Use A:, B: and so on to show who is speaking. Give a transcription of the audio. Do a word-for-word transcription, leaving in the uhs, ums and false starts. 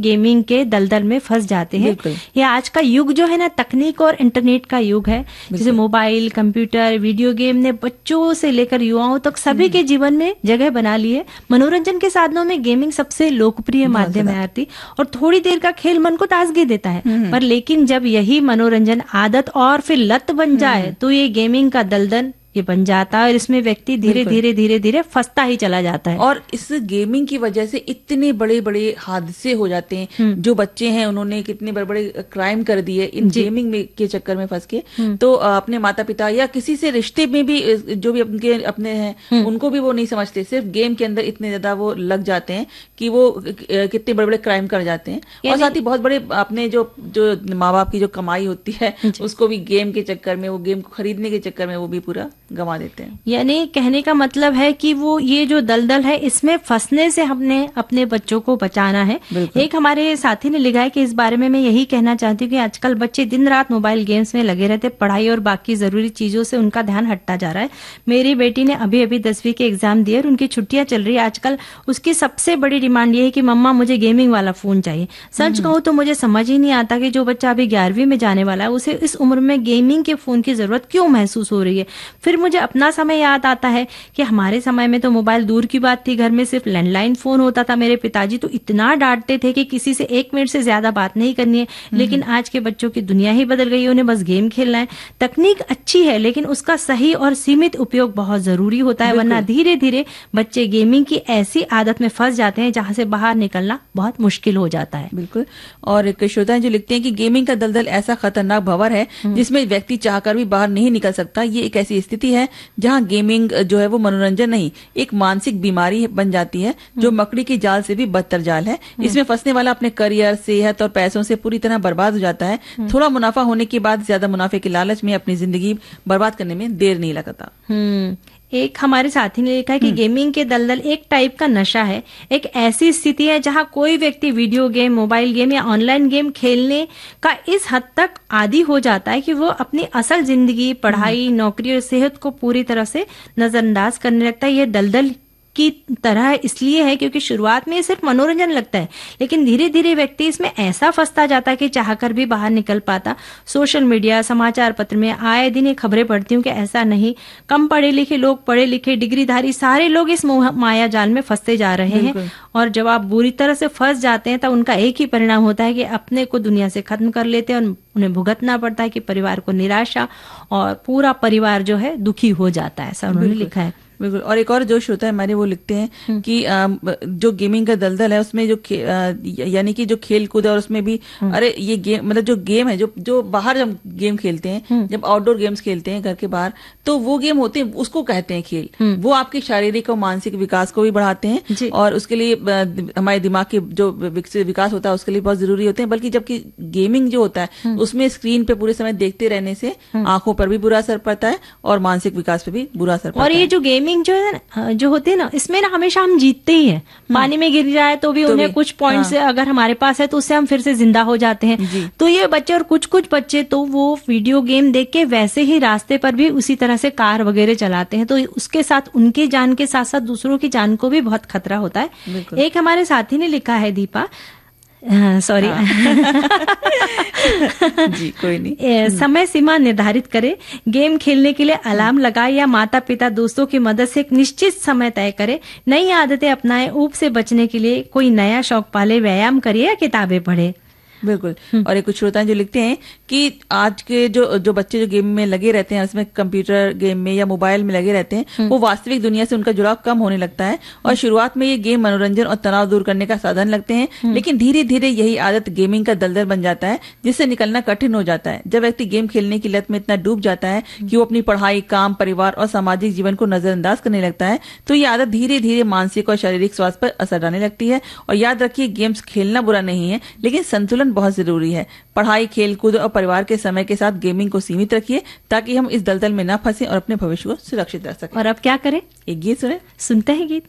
A: Gaming के दलदल में फंस जाते हैं। ये आज का युग जो है ना, तकनीक और इंटरनेट का युग है। जैसे मोबाइल, कंप्यूटर, वीडियो गेम ने बच्चों से लेकर युवाओं तक सभी के जीवन में जगह बना ली है। मनोरंजन के साधनों में गेमिंग सबसे लोकप्रिय माध्यम है आरती, और थोड़ी देर का खेल मन को ताजगी देता है, पर लेकिन जब यही मनोरंजन आदत और फिर लत बन जाए तो ये गेमिंग का दलदल ये बन जाता है, और इसमें व्यक्ति धीरे धीरे धीरे धीरे फंसता ही चला जाता है।
B: और इस गेमिंग की वजह से इतने बड़े बड़े हादसे हो जाते हैं। जो बच्चे हैं उन्होंने कितने बड़े बड़े क्राइम कर दिए इन गेमिंग में के चक्कर में फंस के। तो अपने माता पिता या किसी से रिश्ते में भी जो भी उनके अपने हैं उनको भी वो नहीं समझते, सिर्फ गेम के अंदर इतने ज्यादा वो लग जाते हैं कि वो कितने बड़े बड़े क्राइम कर जाते हैं। और साथ ही बहुत बड़े अपने जो जो माँ बाप की जो कमाई होती है उसको भी गेम के चक्कर में, वो गेम को खरीदने के चक्कर में वो भी पूरा गंवा देते हैं।
A: यानी कहने का मतलब है कि वो ये जो दलदल है इसमें फंसने से हमने अपने बच्चों को बचाना है। एक हमारे साथी ने लिखा है कि इस बारे में मैं यही कहना चाहती हूँ कि आजकल बच्चे दिन रात मोबाइल गेम्स में लगे रहते, पढ़ाई और बाकी जरूरी चीजों से उनका ध्यान हटता जा रहा है। मेरी बेटी ने अभी अभी दसवीं के एग्जाम दिए और उनकी छुट्टियां चल रही है। आजकल उसकी सबसे बड़ी डिमांड ये है कि मम्मा मुझे गेमिंग वाला फोन चाहिए। सच कहूँ तो मुझे समझ ही नहीं आता कि जो बच्चा अभी ग्यारहवीं में जाने वाला है उसे इस उम्र में गेमिंग के फोन की जरूरत क्यों महसूस हो रही है। फिर मुझे अपना समय याद आता है कि हमारे समय में तो मोबाइल दूर की बात थी, घर में सिर्फ लैंडलाइन फोन होता था। मेरे पिताजी तो इतना डांटते थे कि किसी से एक मिनट से ज्यादा बात नहीं करनी है। लेकिन आज के बच्चों की दुनिया ही बदल गई है, उन्हें बस गेम खेलना है। तकनीक अच्छी है लेकिन उसका सही और सीमित उपयोग बहुत जरूरी होता है, वरना धीरे धीरे बच्चे गेमिंग की ऐसी आदत में फंस जाते हैं जहां से बाहर निकलना बहुत मुश्किल हो जाता है।
B: बिल्कुल। और एक श्रोता जो लिखते हैं कि गेमिंग का दलदल ऐसा खतरनाक भंवर है जिसमें व्यक्ति चाहकर भी बाहर नहीं निकल सकता। ये एक ऐसी स्थिति है जहां गेमिंग जो है वो मनोरंजन नहीं, एक मानसिक बीमारी बन जाती है जो मकड़ी के जाल से भी बदतर जाल है। इसमें फंसने वाला अपने करियर, सेहत और पैसों से पूरी तरह बर्बाद हो जाता है। थोड़ा मुनाफा होने के बाद ज्यादा मुनाफे के लालच में अपनी जिंदगी बर्बाद करने में देर नहीं लगता।
A: हम्म एक हमारे साथी ने लिखा है कि गेमिंग के दलदल एक टाइप का नशा है, एक ऐसी स्थिति है जहां कोई व्यक्ति वीडियो गेम, मोबाइल गेम या ऑनलाइन गेम खेलने का इस हद तक आदी हो जाता है कि वो अपनी असल जिंदगी, पढ़ाई, नौकरी और सेहत को पूरी तरह से नजरअंदाज करने लगता है। ये दलदल की तरह इसलिए है क्योंकि शुरुआत में सिर्फ मनोरंजन लगता है, लेकिन धीरे धीरे व्यक्ति इसमें ऐसा फंसता जाता है कि चाहकर भी बाहर निकल पाता। सोशल मीडिया, समाचार पत्र में आए दिन ये खबरें पढ़ती हूँ कि ऐसा नहीं, कम पढ़े लिखे लोग, पढ़े लिखे, डिग्रीधारी सारे लोग इस माया जाल में फंसते जा रहे हैं। और जब आप बुरी तरह से फंस जाते हैं तब उनका एक ही परिणाम होता है कि अपने को दुनिया से खत्म कर लेते हैं और उन्हें भुगतना पड़ता है कि परिवार को निराशा और पूरा परिवार जो है दुखी हो जाता है। ऐसा उन्होंने लिखा है।
B: बिल्कुल। और एक और जो श्रोता है हमारे वो लिखते हैं कि आ, जो गेमिंग का दलदल है उसमें जो यानी कि जो खेल कूद है और उसमें भी अरे ये गेम मतलब जो गेम है जो जो बाहर हम गेम खेलते हैं, जब आउटडोर गेम्स खेलते हैं घर के बाहर, तो वो गेम होते हैं उसको कहते हैं खेल। वो आपके शारीरिक और मानसिक विकास को भी बढ़ाते हैं और उसके लिए हमारे दिमाग के जो विकास होता है उसके लिए बहुत जरूरी होते हैं। बल्कि जबकि गेमिंग जो होता है उसमें स्क्रीन पे पूरे समय देखते रहने से आंखों पर भी बुरा असर पड़ता है और मानसिक विकास पे भी बुरा असर पड़ता है।
A: और ये जो गेमिंग जो है जो होते हैं ना, इसमें ना हमेशा हम जीतते ही हैं। पानी में गिर जाए तो भी तो उन्हें भी, कुछ पॉइंट हाँ। से अगर हमारे पास है तो उससे हम फिर से जिंदा हो जाते हैं। तो ये बच्चे और कुछ कुछ बच्चे तो वो वीडियो गेम देख के वैसे ही रास्ते पर भी उसी तरह से कार वगैरह चलाते हैं, तो उसके साथ उनकी जान के साथ साथ दूसरों की जान को भी बहुत खतरा होता है। एक हमारे साथी ने लिखा है, दीपा सॉरी हाँ।
B: जी कोई नहीं।
A: समय सीमा निर्धारित करे, गेम खेलने के लिए अलार्म लगाए या माता पिता दोस्तों की मदद से एक निश्चित समय तय करे। नई आदतें अपनाए, ऊब से बचने के लिए कोई नया शौक पाले, व्यायाम करे या किताबें पढ़े।
B: बिल्कुल। और एक कुछ श्रोता जो लिखते हैं कि आज के जो जो बच्चे जो गेम में लगे रहते हैं, उसमें कंप्यूटर गेम में या मोबाइल में लगे रहते हैं, वो वास्तविक दुनिया से उनका जुड़ाव कम होने लगता है। और शुरुआत में ये गेम मनोरंजन और तनाव दूर करने का साधन लगते हैं, लेकिन धीरे धीरे यही आदत गेमिंग का दलदल बन जाता है जिससे निकलना कठिन हो जाता है। जब व्यक्ति गेम खेलने की लत में इतना डूब जाता है कि वो अपनी पढ़ाई, काम, परिवार और सामाजिक जीवन को नजरअंदाज करने लगता है, तो ये आदत धीरे धीरे मानसिक और शारीरिक स्वास्थ्य पर असर डालने लगती है। और याद रखिए, गेम्स खेलना बुरा नहीं है, लेकिन संतुलन बहुत जरूरी है। पढ़ाई, खेल कूद और परिवार के समय के साथ गेमिंग को सीमित रखिए ताकि हम इस दलदल में न फंसे और अपने भविष्य को सुरक्षित रख सकें।
A: और अब क्या करें?
B: एक गीत सुने,
A: सुनते हैं गीत।